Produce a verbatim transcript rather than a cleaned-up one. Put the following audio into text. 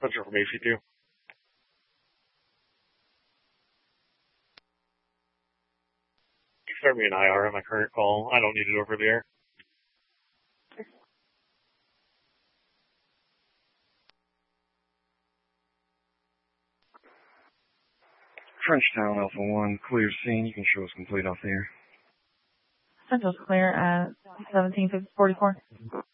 Spencer from A C two. You start me an I R on my current call. I don't need it over there. Frenchtown Alpha one, clear scene. You can show us complete off the air. Central's clear at seventeen forty-four.